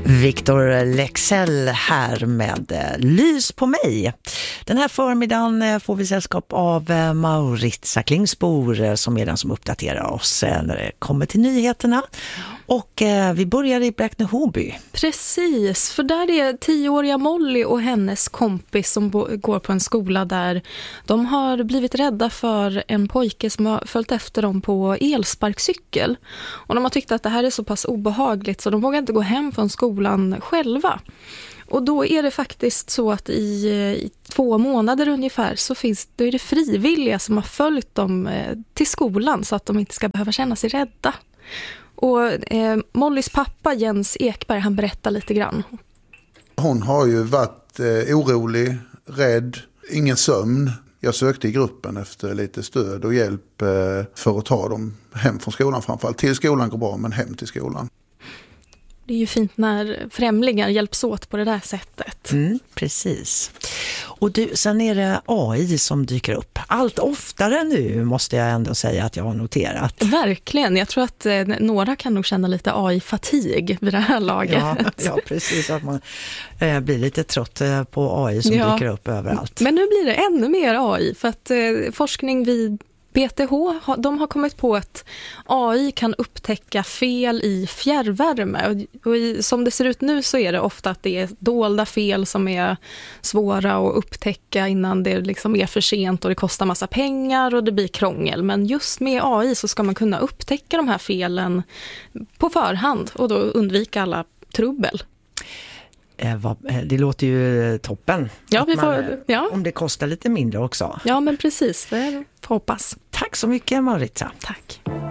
Victor Lexell här med Lys på mig. Den här förmiddagen får vi sällskap av Maritza Klingsbor som är den som uppdaterar oss när det kommer till nyheterna. Och vi börjar i Bräkne-Hoby. Precis, för där är 10-åriga Molly och hennes kompis som går på en skola där de har blivit rädda för en pojke som har följt efter dem på elsparkcykel. Och de har tyckt att det här är så pass obehagligt så de vågar inte gå hem från skolan själva. Och då är det faktiskt så att i 2 månader ungefär så då är det frivilliga som har följt dem till skolan så att de inte ska behöva känna sig rädda. Och Mollys pappa Jens Ekberg, han berättar lite grann. Hon har ju varit orolig, rädd, ingen sömn. Jag sökte i gruppen efter lite stöd och hjälp för att ta dem hem från skolan framförallt. Till skolan går bra, men hem till skolan. Det är ju fint när främlingar hjälps åt på det där sättet. Precis. Och sen är det AI som dyker upp. Allt oftare nu måste jag ändå säga att jag har noterat. Verkligen. Jag tror att några kan nog känna lite AI-fatig vid det här laget. Ja, precis. Att man blir lite trött på AI som dyker upp överallt. Men nu blir det ännu mer AI för att forskning vid BTH, de har kommit på att AI kan upptäcka fel i fjärrvärme och som det ser ut nu så är det ofta att det är dolda fel som är svåra att upptäcka innan det liksom är för sent och det kostar massa pengar och det blir krångel. Men just med AI så ska man kunna upptäcka de här felen på förhand och då undvika alla trubbel. Det låter ju toppen. Ja, om det kostar lite mindre också. Ja, men precis. För hoppas. Tack så mycket, Maritza. Tack.